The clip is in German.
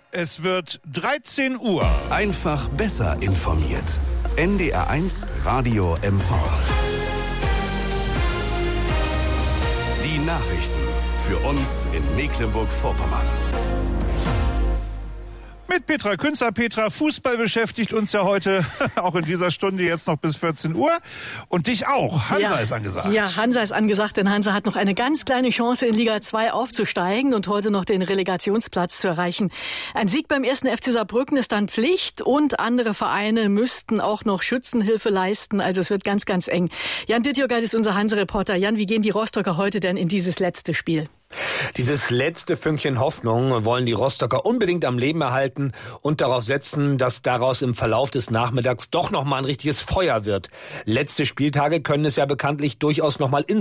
Es wird 13 Uhr. Einfach besser informiert. NDR1 Radio MV. Die Nachrichten für uns in Mecklenburg-Vorpommern. Mit Petra Künzer. Petra, Fußball beschäftigt uns ja heute, auch in dieser Stunde jetzt noch bis 14 Uhr. Und dich auch. Hansa ist angesagt. Ja, Hansa ist angesagt, denn Hansa hat noch eine ganz kleine Chance, in Liga 2 aufzusteigen und heute noch den Relegationsplatz zu erreichen. Ein Sieg beim 1. FC Saarbrücken ist dann Pflicht und andere Vereine müssten auch noch Schützenhilfe leisten. Also es wird ganz, ganz eng. Jan Dittjogert ist unser Hansa-Reporter. Jan, wie gehen die Rostocker heute denn in dieses letzte Spiel? Dieses letzte Fünkchen Hoffnung wollen die Rostocker unbedingt am Leben erhalten und darauf setzen, dass daraus im Verlauf des Nachmittags doch noch mal ein richtiges Feuer wird. Letzte Spieltage können es ja bekanntlich durchaus noch mal in